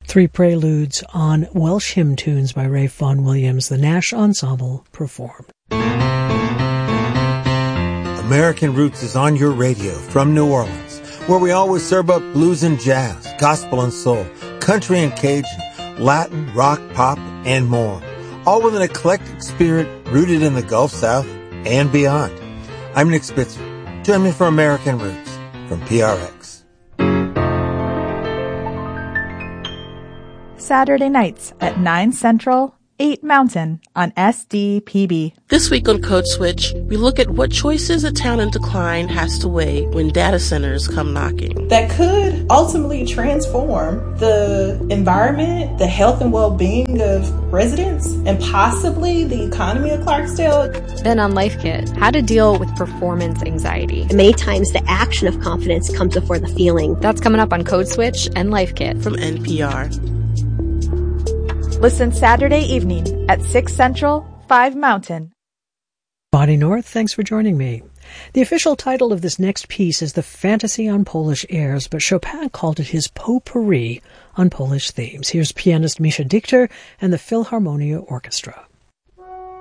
Three preludes on Welsh hymn tunes by Ralph Vaughan Williams, the Nash Ensemble performed. American Roots is on your radio from New Orleans, where we always serve up blues and jazz, gospel and soul, country and Cajun, Latin, rock, pop, and more, all with an eclectic spirit rooted in the Gulf South and beyond. I'm Nick Spitzer. Join me for American Roots from PRX. Saturday nights at 9 Central, 8 Mountain on SDPB. This week on Code Switch, we look at what choices a town in decline has to weigh when data centers come knocking. That could ultimately transform the environment, the health and well-being of residents, and possibly the economy of Clarksdale. Then on Life Kit, how to deal with performance anxiety. Many times the action of confidence comes before the feeling. That's coming up on Code Switch and Life Kit from NPR. Listen Saturday evening at 6 Central, 5 Mountain. Bonnie North, thanks for joining me. The official title of this next piece is The Fantasy on Polish Airs, but Chopin called it his potpourri on Polish themes. Here's pianist Misha Dichter and the Philharmonia Orchestra.